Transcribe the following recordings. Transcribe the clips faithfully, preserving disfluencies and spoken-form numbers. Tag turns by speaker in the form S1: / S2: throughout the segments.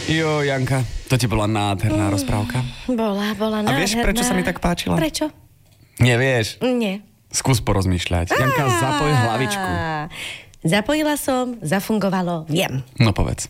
S1: Jo, Janka, to ti bola nádherná mm, rozprávka.
S2: Bola, bola nádherná.
S1: A vieš, prečo sa mi tak páčila?
S2: Prečo?
S1: Nevieš?
S2: Nie.
S1: Skús porozmýšľať. Janka, zapoj hlavičku.
S2: Zapojila som, zafungovalo, viem.
S1: No povedz.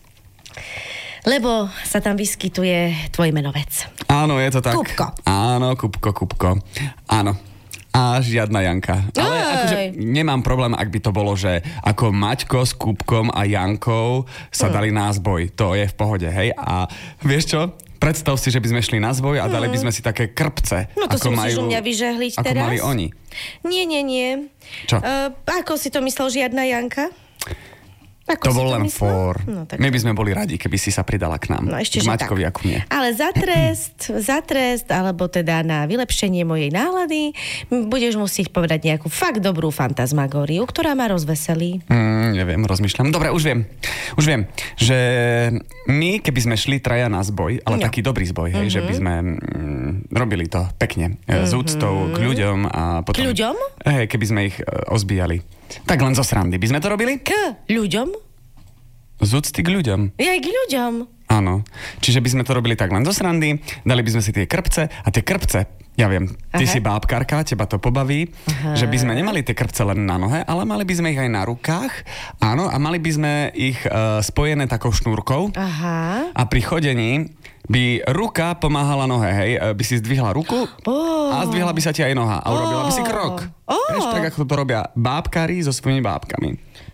S2: Lebo sa tam vyskytuje tvoj menovec.
S1: Áno, je to tak.
S2: Kupko.
S1: Áno, Kupko, Kupko. Áno. A žiadna Janka. Ale
S2: Aj.
S1: akože nemám problém, ak by to bolo, že ako Maťko s Kupkom a Jankou sa mm. dali na zboj. To je v pohode, hej? A vieš čo? Predstav si, že by sme šli na zboj a dali by sme si také krpce.
S2: No to
S1: ako
S2: si
S1: majú,
S2: musíš u mňa vyžehliť
S1: ako
S2: teraz?
S1: Ako mali oni.
S2: Nie, nie, nie.
S1: Čo?
S2: Uh, ako si to myslel, žiadna Janka?
S1: To
S2: Ako
S1: bol len
S2: myslel?
S1: fór.
S2: No, tak...
S1: My by sme boli radi, keby si sa pridala k nám.
S2: No, ešte,
S1: k
S2: že
S1: Maťkovi,
S2: tak.
S1: ako mne.
S2: Ale za trest, za trest, alebo teda na vylepšenie mojej nálady, budeš musieť povedať nejakú fakt dobrú fantasmagóriu, ktorá ma rozveselí.
S1: Mm, neviem, rozmýšľam. Dobre, už viem. Už viem, že my, keby sme šli traja na zboj, ale
S2: no.
S1: taký dobrý zboj, hej, mm-hmm. že by sme mm, robili to pekne, mm-hmm. s úctou k ľuďom a potom...
S2: K ľuďom?
S1: Hej, keby sme ich uh, ozbíjali. Tak len zo srandy. By sme to robili?
S2: K ľuďom?
S1: Z úcty k ľuďom.
S2: Ja aj k ľuďom.
S1: Áno. Čiže by sme to robili tak len zo srandy, dali by sme si tie krpce a tie krpce, ja viem, ty Aha. si bábkarka, teba to pobaví, Aha. že by sme nemali tie krpce len na nohe, ale mali by sme ich aj na rukách, áno, a mali by sme ich uh, spojené takou šnúrkou.
S2: Aha.
S1: A pri chodení by ruka pomáhala nohe, hej, by si zdvihla ruku
S2: oh.
S1: a zdvihla by sa ti aj noha a urobila by si krok.
S2: Oh.
S1: Vieš, tak ako to robia bábkari so svojimi bábkami.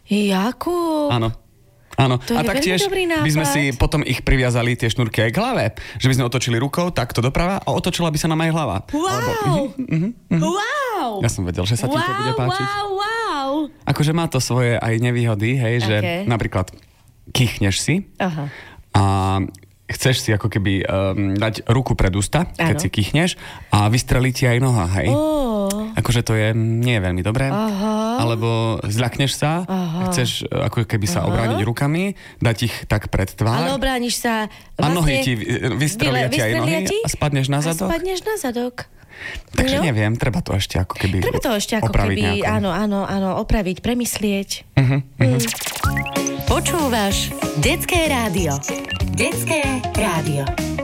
S2: Jakub.
S1: Áno. Áno,
S2: to
S1: a taktiež by sme si potom ich priviazali tie šnúrky aj k hlave. Že by sme otočili rukou takto doprava a otočila by sa nám aj hlava.
S2: Wow!
S1: Alebo, uh-huh, uh-huh, uh-huh.
S2: Wow!
S1: Ja som vedel, že sa ti
S2: wow,
S1: to bude páčiť.
S2: Wow, wow!
S1: Akože má to svoje aj nevýhody, hej, že
S2: okay.
S1: napríklad kýchneš si
S2: Aha.
S1: a chceš si ako keby um, dať ruku pred ústa, keď
S2: ano.
S1: si kýchneš a vystrelí ti aj noha, hej.
S2: Oh.
S1: Akože to je nie je veľmi dobré.
S2: Aha.
S1: Alebo zľakneš sa,
S2: Aha.
S1: chceš ako keby sa
S2: Aha.
S1: obrániť rukami, dať ich tak pred tvár.
S2: Ale obrániš sa vlastne...
S1: A nohy ti vystrelia ti aj nohy
S2: ti?
S1: a spadneš na zadok.
S2: A spadneš na zadok.
S1: Takže
S2: no?
S1: neviem, treba to ešte ako keby
S2: Treba to ešte ako keby, nejako. áno, áno, áno, opraviť, premyslieť.
S1: Uh-huh, uh-huh.
S2: Mm.
S3: Počúvaš Detské rádio. Detské rádio.